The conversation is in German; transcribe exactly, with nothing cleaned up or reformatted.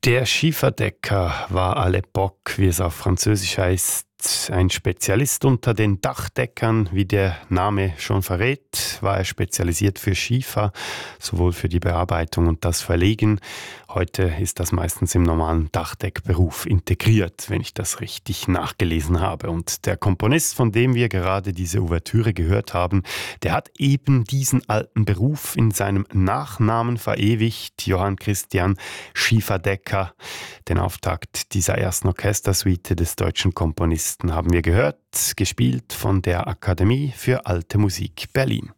Der Schieferdecker war à l'époque, wie es auf Französisch heißt, ein Spezialist unter den Dachdeckern. Wie der Name schon verrät, war er spezialisiert für Schiefer, sowohl für die Bearbeitung und das Verlegen. Heute ist das meistens im normalen Dachdeckberuf integriert, wenn ich das richtig nachgelesen habe. Und der Komponist, von dem wir gerade diese Ouvertüre gehört haben, der hat eben diesen alten Beruf in seinem Nachnamen verewigt, Johann Christian Schieferdecker. Den Auftakt dieser ersten Orchestersuite des deutschen Komponisten haben wir gehört, gespielt von der Akademie für Alte Musik Berlin.